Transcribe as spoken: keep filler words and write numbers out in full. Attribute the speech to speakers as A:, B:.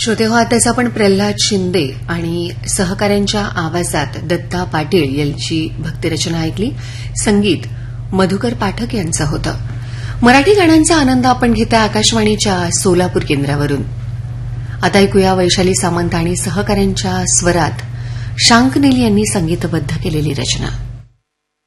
A: श्रोते हो, आताच आपण प्रल्हाद शिंदे आणि सहकाऱ्यांच्या आवाजात दत्ता पाटील यांची भक्तिरचना ऐकली. संगीत मधुकर पाठक यांचं होतं. मराठी गाण्यांचा आनंद आपण घेता आकाशवाणीच्या सोलापूर केंद्रावरून. आता ऐकूया वैशाली सामंत आणि सहकाऱ्यांच्या स्वरात शांकनेली यांनी संगीतबद्ध केलेली रचना.